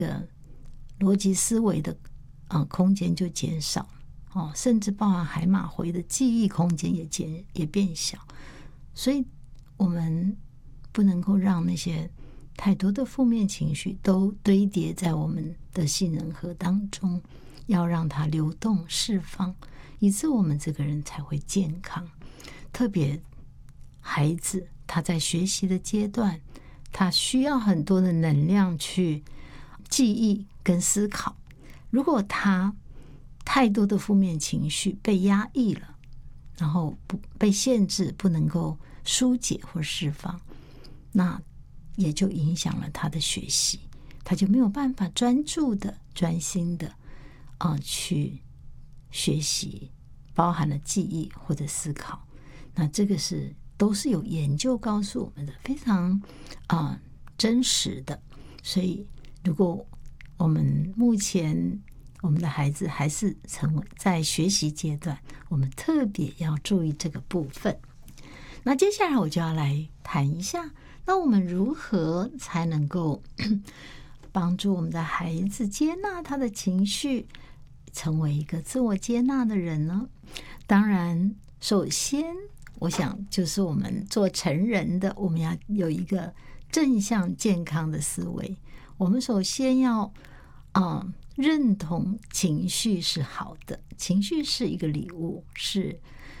逻辑思维的空间就减少甚至包含海马回的记忆空间也变小，所以我们不能够让那些太多的负面情绪都堆叠在我们的杏仁核当中，要让它流动释放，以致我们这个人才会健康。特别孩子他在学习的阶段，他需要很多的能量去记忆跟思考，如果他太多的负面情绪被压抑了，然后被限制，不能够疏解或释放，那也就影响了他的学习，他就没有办法专注的专心的去学习，包含了记忆或者思考。那这个都是有研究告诉我们的，非常真实的。所以如果我们目前我们的孩子还是在学习阶段，我们特别要注意这个部分。那接下来我就要来谈一下，那我们如何才能够帮助我们的孩子接纳他的情绪，成为一个自我接纳的人呢？当然首先我想就是我们做成人的，我们要有一个正向健康的思维。我们首先要认同情绪是好的，情绪是一个礼物，是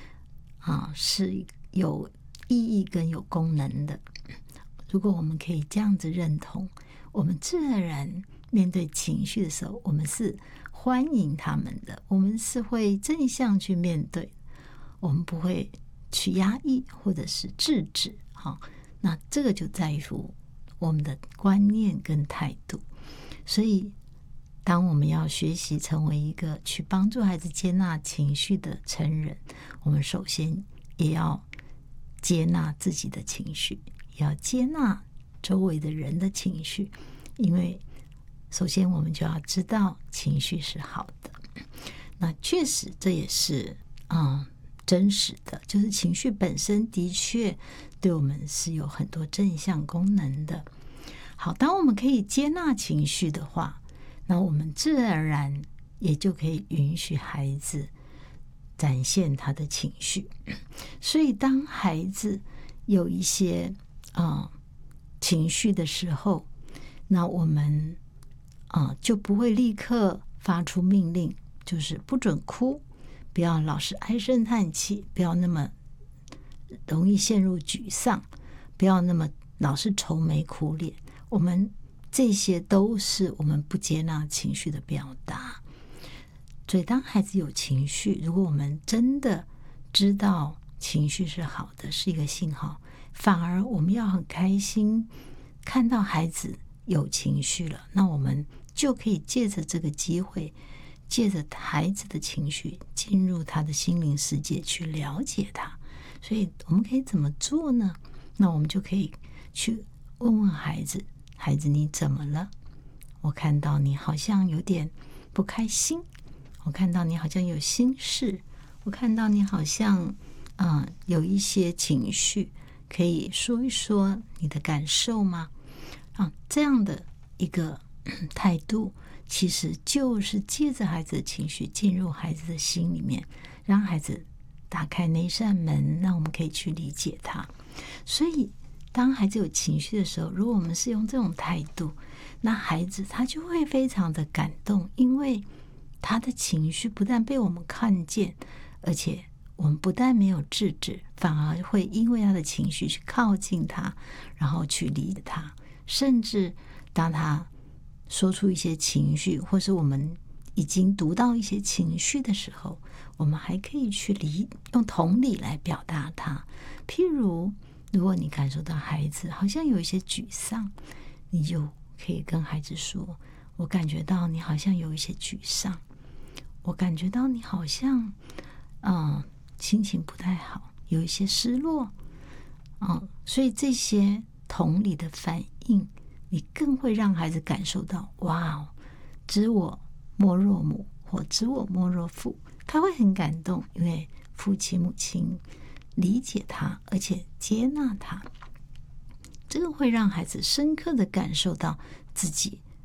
有意义跟有功能的。如果我们可以这样子认同，我们自然面对情绪的时候，我们是欢迎他们的，我们是会正向去面对，我们不会去压抑或者是制止。那这个就在乎我们的观念跟态度。所以当我们要学习成为一个去帮助孩子接纳情绪的成人，我们首先也要接纳自己的情绪，也要接纳周围的人的情绪。因为首先我们就要知道情绪是好的，那确实这也是真实的，就是情绪本身的确对我们是有很多正向功能的。好，当我们可以接纳情绪的话，那我们自然而然也就可以允许孩子展现他的情绪。所以当孩子有一些情绪的时候，那我们就不会立刻发出命令，就是不准哭，不要老是唉声叹气，不要那么容易陷入沮丧，不要那么老是愁眉苦脸。我们这些都是我们不接纳情绪的表达。所以当孩子有情绪，如果我们真的知道情绪是好的，是一个信号，反而我们要很开心看到孩子有情绪了，那我们就可以借着这个机会，借着孩子的情绪进入他的心灵世界去了解他。所以我们可以怎么做呢？那我们就可以去问问孩子，孩子你怎么了？我看到你好像有点不开心，我看到你好像有心事，我看到你好像有一些情绪，可以说一说你的感受吗？这样的一个态度，其实就是借着孩子的情绪进入孩子的心里面，让孩子打开那扇门，让我们可以去理解他。所以当孩子有情绪的时候，如果我们是用这种态度，那孩子他就会非常的感动，因为他的情绪不但被我们看见，而且我们不但没有制止，反而会因为他的情绪去靠近他，然后去理解他。甚至当他说出一些情绪，或是我们已经读到一些情绪的时候，我们还可以去用同理来表达它。譬如如果你感受到孩子好像有一些沮丧，你就可以跟孩子说，我感觉到你好像有一些沮丧，我感觉到你好像心情不太好，有一些失落所以这些同理的反应，你更会让孩子感受到，哇，知我莫若母，或知我莫若父。他会很感动，因为父亲母亲理解他，而且接纳他。这个会让孩子深刻的感受到自己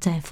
在